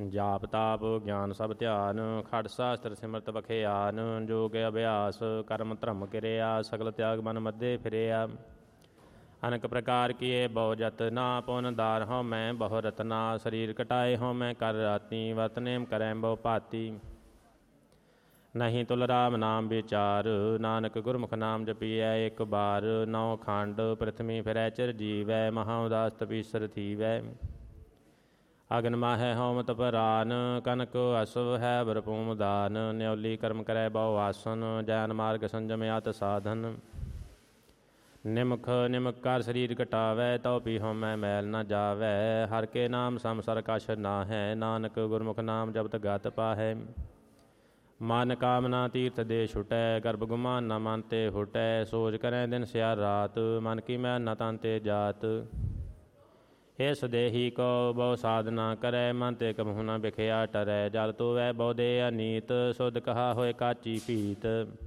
ਜਾਪ ਤਾਪ ਗਿਆਨ ਸਭ ਧਿਆਨ, ਖੜ ਸਾਸਤਰ ਸਿਮਰਤ ਬਖਿਆਨ, ਜੋਗ ਅਭਿਆਸ ਕਰਮ ਧਰਮ ਕਿਰਿਆ, ਸਗਲ ਤਿਆਗ ਮਨ ਮੱਧੇ ਫਿਰਿਆ। ਅਨੇਕ ਪ੍ਰਕਾਰ ਕੀਏ ਬਹੁ ਜਤਨਾ, ਪੁਨ ਦਾਰ ਹਉ ਮੈਂ ਬਹੁ ਰਤਨਾ, ਸਰੀਰ ਕਟਾਏ ਹਉ ਮੈਂ ਕਰ ਰਾਤੀ, ਵਰਤ ਨੇਮ ਕਰੈ ਬਹੁ ਭਾਤੀ। ਨਹੀਂ ਤੁਲ ਰਾਮ ਨਾਮ ਵਿਚਾਰ, ਨਾਨਕ ਗੁਰਮੁਖ ਨਾਮ ਜਪੀਐ ਇੱਕ ਬਾਰ। ਨੌ ਖੰਡ ਪ੍ਰਿਥਵੀ ਫਿਰੈ ਚਿਰ ਜੀਵੈ, ਮਹਾ ਉਦਾਸ ਤਪੀਸਰ ਥੀਵੈ। ਅਗਨ ਮਾਹੈ ਹਉਮਤ ਪਰਾਨ, ਕਨਕ ਅਸਵ ਹੈ ਬਰਪੂਮ ਦਾਨ। ਨਿਉਲੀ ਕਰਮ ਕਰੈ ਬਹੁ ਆਸਨ, ਜੈਨ ਮਾਰਗ ਸੰਜਮ ਅਤ ਸਾਧਨ। ਨਿਮਖ ਨਿਮਕ ਕਰ ਸਰੀਰ ਕਟਾਵੈ, ਤਉ ਪੀਹੁ ਮੈਂ ਮੈਲ ਨ ਜਾਵੈ। ਹਰ ਕੇ ਨਾਮ ਸੰਸਰ ਕਛ ਨਾਹੈ, ਨਾਨਕ ਗੁਰਮੁਖ ਨਾਮ ਜਪਤ ਗਤ ਪਾਹੈ। ਮਨ ਕਾਮਨਾ ਤੀਰਥ ਦੇ ਛੁਟੈ, ਗਰਭ ਗੁਮਾਨ ਨ ਮਨ ਤੇ ਹੁਟੈ। ਸੋਚ ਕਰੈ ਦਿਨ ਸਿਆ ਰਾਤ, ਮਨ ਕੀ ਮੈਲ ਨ ਤਨ ਤੇ ਜਾਤ। ਇਸ ਦੇਹੀ ਕੋ ਬਹੁ ਸਾਧਨਾ ਕਰੈ, ਮਨ ਤੇ ਕਬਹੂ ਨ ਬਿਖਿਆ ਟਰੈ। ਜਲ ਤੋਵੈ ਬਹੁ ਦੇ ਅਨੀਤ, ਸੁਧ ਕਹਾ ਹੋਏ ਕਾਚੀ ਭੀਤ।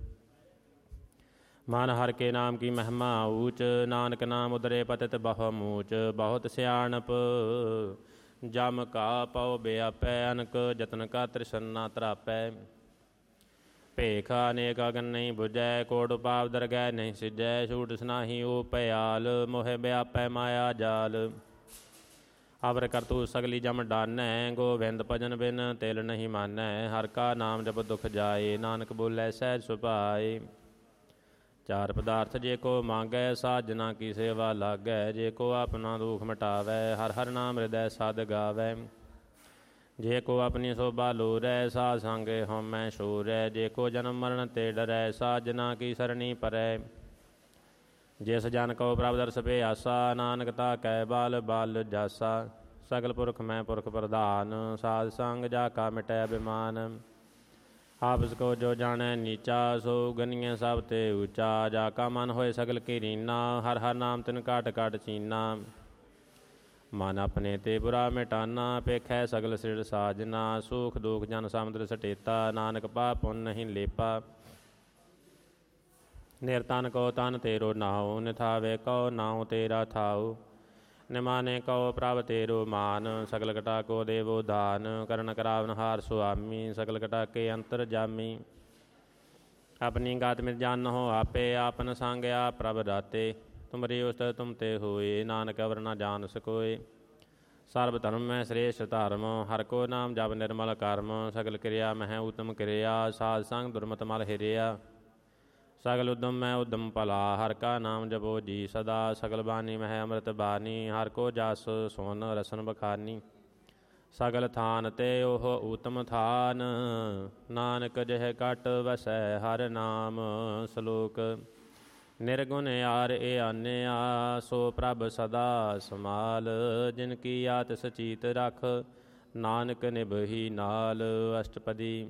ਮਨ ਹਰ ਕੇ ਨਾਮ ਕੀ ਮਹਿਮਾ ਊਚ, ਨਾਨਕ ਨਾਮ ਉਦਰੇ ਪਤਿਤ ਬਹੁ ਮੂਚ। ਬਹੁਤ ਸਿਆਣਪ ਜਮ ਕਾ ਪਉ ਬਿਆਪੈ, ਅਨਕ ਜਤਨ ਕਾ ਤ੍ਰਿਸ਼ਨਾ ਤਰਾਪੈ। ਭੇਖ ਅਨੇਕ ਅਗਨ ਨਹੀਂ ਬੁਝੈ, ਕੋਟ ਪਾਪ ਦਰਗਹਿ ਨਹੀਂ ਸਿਜੈ। ਛੂਟ ਸੁਨਾਹੀ ਓ ਭਿਆਲ, ਮੋਹਿ ਬਿਆਪੈ ਮਾਇਆ ਜਾਲ। ਅਵਰ ਕਰਤੂ ਸਗਲੀ ਜਮ ਡਾਨੈ, ਗੋਵਿੰਦ ਭਜਨ ਬਿਨ ਤਿਲ ਨਹੀਂ ਮਾਨੈ। ਹਰ ਕਾ ਨਾਮ ਜਪ ਦੁਖ ਜਾਏ, ਨਾਨਕ ਬੋਲੇ ਸਹਿਜ ਸੁਭਾਏ। ਚਾਰ ਪਦਾਰਥ ਜੇ ਕੋ ਮੰਗੈ, ਸਾਜਨਾ ਕੀ ਸੇਵਾ ਲਾਗੈ। ਜੇ ਕੋ ਆਪਣਾ ਦੁਖ ਮਿਟਾਵੈ, ਹਰ ਹਰ ਨਾਮ ਹਿਰਦੈ ਸਦ ਗਾਵੈ। ਜੇ ਕੋ ਆਪਣੀ ਸੋਭਾ ਲੋਰੈ, ਸਾਧ ਸੰਗੇ ਹਉਮੈ ਛੋਰੈ। ਜੇ ਕੋ ਜਨਮ ਮਰਨ ਤੇ ਡਰੈ, ਸਾਜਨਾ ਕੀ ਸਰਣੀ ਪਰੈ। ਜਿਸ ਜਨ ਕੋ ਪ੍ਰਭ ਦਰਸ ਪਿਆਸਾ, ਨਾਨਕ ਤਾ ਕੈ ਬਾਲ ਬਾਲ ਜਾਸਾ। ਸਗਲ ਪੁਰਖ ਮੈਂ ਪੁਰਖ ਪ੍ਰਧਾਨ, ਸਾਧ ਸੰਗ ਜਾ ਕਾ ਮਿਟੈ ਅਭਿਮਾਨ। ਆਪਸ ਕੋ ਜੋ ਜਾਣੈ ਨੀਚਾ, ਸੋ ਗਨੀਐ ਸਭ ਤੇ ਊਚਾ। ਜਾ ਕਾ ਮਨ ਹੋਏ ਸਗਲ ਕੀ ਰੀਨਾ, ਹਰ ਹਰ ਨਾਮ ਤਿਨ ਘਟ ਘਟ ਚੀਨਾ। ਮਨ ਆਪਣੇ ਤੇ ਬੁਰਾ ਮਿਟਾਨਾ, ਪੇਖੈ ਸਗਲ ਸਿਰ ਸਾਜਨਾ। ਸੁਖ ਦੁਖ ਜਨ ਸਮੁੰਦਰ ਸਟੇਤਾ, ਨਾਨਕ ਪਾਪ ਪੁੰਨ ਨਹੀਂ ਲੇਪਾ। ਨਿਰਤਨ ਕੋ ਤਨ ਤੇਰੋ ਨਾਉ, ਨਿਥਾਵੇ ਕਉ ਨਾਉ ਤੇਰਾ ਥਾਉ। ਨਿਮਾਨੇ ਕਉ ਪ੍ਰਭ ਤੇਰੋ ਮਾਨ, ਸਗਲ ਕਟਾ ਕੋ ਦੇਵੋ ਦਾਨ। ਕਰਨ ਕਰਾਵਨ ਹਾਰ ਸੁਆਮੀ, ਸਗਲ ਕਟਾ ਕੇ ਅੰਤਰ ਜਾਮੀ। ਆਪਣੀ ਗਾਤ ਮਿਤ ਜਾਨਹੁ ਆਪੇ, ਆਪਨ ਸੰਗ ਆਪ ਪ੍ਰਭ ਦਾਤੇ। ਤੁਮਰੀ ਉਸਤਤ ਤੁਮ ਤੇ ਹੋਏ, ਨਾਨਕ ਅਵਰ ਨ ਜਾਣ ਸਕੋਏ। ਸਰਬ ਧਰਮ ਮੈਂ ਸ੍ਰੇਸ਼ਟ ਧਰਮ, ਹਰ ਕੋ ਨਾਮ ਜਪ ਨਿਰਮਲ ਕਰਮ। ਸਗਲ ਕਿਰਿਆ ਮਹਿ ਊਤਮ ਕਿਰਿਆ, ਸਾਧ ਸੰਗ ਦੁਰਮਤ ਮਲ ਹਿਰਿਆ। ਸਗਲ ਉਦਮ ਮੈਂ ਉਦਮ ਭਲਾ, ਹਰ ਕਾ ਨਾਮ ਜਪੋ ਜੀ ਸਦਾ। ਸਗਲ ਬਾਣੀ ਮਹਿ ਅੰਮ੍ਰਿਤ ਬਾਣੀ, ਹਰ ਕੋ ਜਸ ਸੁਨ ਰਸਨ ਬਖਾਨੀ। ਸਗਲ ਥਾਨ ਤੇ ਉਹ ਊਤਮ ਥਾਨ, ਨਾਨਕ ਜਿਹ ਘਟ ਵਸੈ ਹਰ ਨਾਮ। ਸਲੋਕ ਨਿਰਗੁਣ ਯਾਰ ਏ ਆਨਿਆ, ਸੋ ਪ੍ਰਭ ਸਦਾ ਸਮਾਲ। ਜਿਨ ਕੀ ਆਤ ਸਚੀਤ ਰਖ, ਨਾਨਕ ਨਿਭਹੀ ਨਾਲ। ਅਸ਼ਟਪਦੀ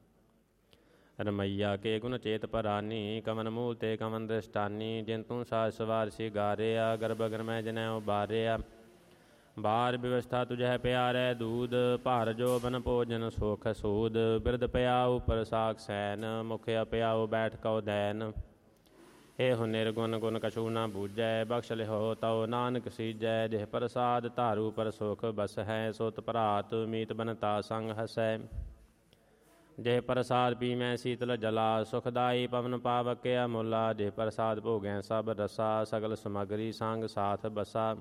ਰਮਈਆ ਕੇ ਗੁਣ ਚੇਤ ਪਰਾਨੀ, ਕਵਨ ਮੂਲ ਤੇ ਕਵਨ ਦ੍ਰਿਸ਼ਟਾਨੀ। ਜਿਨ ਤੂੰ ਸਾਜ ਸਵਾਰ ਸਿਗਾਰਿਆ, ਗਰਭ ਅਗਨ ਮੈਂ ਜਿਨੈ ਉਬਾਰਿਆ। ਬਾਰ ਵਿਵਸਥਾ ਤੁਝੈ ਪਿਆਰੈ ਦੂਧ, ਭਾਰ ਜੋ ਬਨ ਭੋਜਨ ਸੁਖ ਸੂਦ। ਬਿਰਧ ਪਿਆਉ ਪ੍ਰਸਾਕ ਸੈਨ, ਮੁਖ ਅਪਿਆਉ ਬੈਠ ਕਉ ਦੈਨ। ਇਹੋ ਨਿਰਗੁਣ ਗੁਣ ਕਛੂ ਨਾ ਬੂਝੈ, ਬਖਸ਼ ਲਿਹੋ ਤਉ ਨਾਨਕ ਸੀਜੈ। ਜਿਹ ਪ੍ਰਸਾਦ ਧਾਰੂ ਪਰ ਸੁਖ ਬਸਹਿ, ਸੁਤ ਭਰਾਤ ਮੀਤ ਬਨਤਾ ਸੰਗ ਹਸੈ। ਜਿਹ ਪ੍ਰਸਾਦ ਪੀਮੈ ਸੀਤਲ ਜਲਾ, ਸੁਖਦਾਈ ਪਵਨ ਪਾਵਕ ਅਮੁਲਾ। ਜਿਹ ਪ੍ਰਸਾਦ ਭੋਗੈ ਸਭ ਰਸਾ, ਸਗਲ ਸਮਗਰੀ ਸੰਗ ਸਾਥ ਬਸਾ।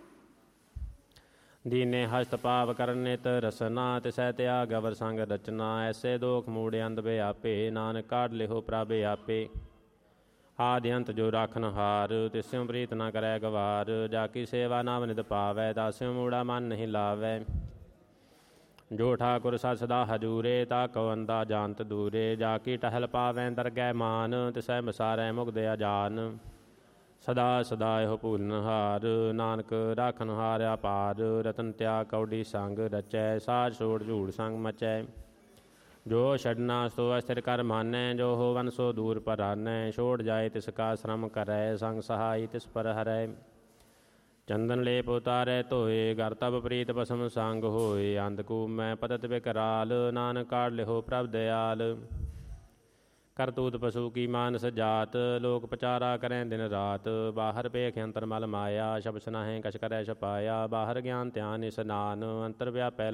ਦੀਨੇ ਹਸਤ ਪਾਵ ਕਰਨ ਨਿਤ ਰਸਨਾ, ਤਿਸੈ ਤਿਆਗ ਅਵਰ ਸੰਗ ਰਚਨਾ। ਐਸੇ ਦੋਖ ਮੂੜ ਅੰਧ ਬਿਆਪੇ, ਨਾਨਕ ਕਾਢ ਲਿਹੋ ਪ੍ਰਭ ਆਪੇ। ਆਦਿ ਅੰਤ ਜੋ ਰਾਖਨ ਹਾਰ, ਤਿਸਿਉ ਪ੍ਰੀਤ ਨ ਕਰੈ ਗਵਾਰ। ਜਾ ਕੀ ਸੇਵਾ ਨਾਮ ਨਿਤ ਪਾਵੈ, ਦਾਸਿਉ ਮੂੜਾ ਮਨ ਨਹੀਂ ਲਾਵੈ। ਜੋ ਠਾਕੁਰ ਸਦ ਸਦਾ ਹਜੂਰੇ, ਤਾ ਕਉ ਅੰਧਾ ਜਾਨਤ ਦੂਰੇ। ਜਾ ਕੀ ਟਹਿਲ ਪਾਵੈ ਦਰਗਹਿ ਮਾਨ, ਤਿਸੈ ਵਿਸਾਰੈ ਮੁਕਦ ਅਜਾਨ। ਸਦਾ ਸਦਾ ਇਹੋ ਭੂਲਨ ਹਾਰ, ਨਾਨਕ ਰਾਖਨ ਹਾਰ ਅਪਾਰ। ਰਤਨ ਤਿਆਗ ਕੌਡੀ ਸੰਗ ਰਚੈ, ਸਾਜ ਛੋੜ ਝੂੜ ਸੰਗ ਮਚੈ। ਜੋ ਛੱਡਣਾ ਸੋ ਅਸਥਿਰ ਕਰ ਮਾਨੈ, ਜੋ ਹੋਵਨ ਸੋ ਦੂਰ ਪਰਾਨੈ। ਛੋੜ ਜਾਏ ਤਿਸ ਕਾ ਸ਼ਰਮ ਕਰੈ, ਸੰਗ ਸਹਾਈ ਤਿਸ ਪਰ ਹਰੈ। ਚੰਦਨ ਲੇਪ ਉਤਾਰੈ ਧੋਏ, ਗਰ ਤਬ ਪ੍ਰੀਤ ਭਸਮ ਸੰਗ ਹੋਏ। ਅੰਧਕੂਪ ਮੈਂ ਪਤਤ ਵਿਕਰਾਲ, ਨਾਨਕ ਕਾਢ ਲਿਹੋ ਪ੍ਰਭ ਦਇਆਲ। ਕਰਤੂਤ ਪਸ਼ੂ ਕੀ ਮਾਨਸ ਜਾਤ, ਲੋਕ ਪਚਾਰਾ ਕਰੈ ਦਿਨ ਰਾਤ। ਬਾਹਰ ਭੇਖ ਅੰਤਰ ਮਲ ਮਾਇਆ, ਸ਼ਬਦ ਨਾਹਿ ਕਛ ਕਰੈ ਛਪਾਇਆ। ਬਾਹਰ ਗਿਆਨ ਧਿਆਨ ਇਸਨਾਨ, ਅੰਤਰ ਵਿਆਪੈ